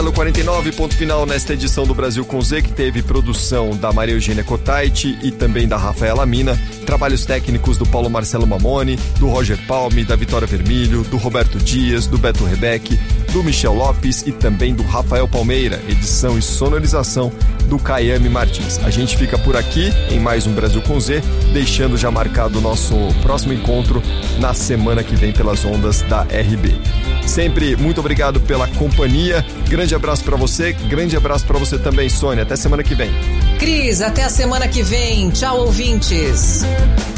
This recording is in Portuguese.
Marcelo 49, ponto final nesta edição do Brasil com Z, que teve produção da Maria Eugênia Cotaiti e também da Rafaela Mina, trabalhos técnicos do Paulo Marcelo Mamoni, do Roger Palme, da Vitória Vermilho, do Roberto Dias, do Beto Rebeck, do Michel Lopes e também do Rafael Palmeira, edição e sonorização do Caiame Martins. A gente fica por aqui em mais um Brasil com Z, deixando já marcado o nosso próximo encontro na semana que vem pelas ondas da RB. Sempre muito obrigado pela companhia, grande abraço pra você, grande abraço pra você também, Sônia, até semana que vem. Cris, até a semana que vem, tchau ouvintes.